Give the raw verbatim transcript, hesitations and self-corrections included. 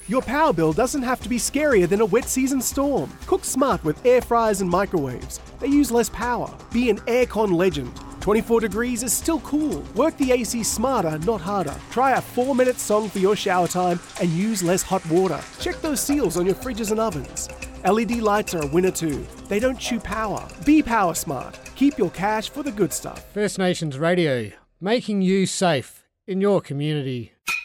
Your power bill doesn't have to be scarier than a wet season storm. Cook smart with air fryers and microwaves. They use less power. Be an aircon legend. twenty-four degrees is still cool. Work the A C smarter, not harder. Try a four-minute song for your shower time and use less hot water. Check those seals on your fridges and ovens. L E D lights are a winner too. They don't chew power. Be power smart. Keep your cash for the good stuff. First Nations Radio, making you safe in your community.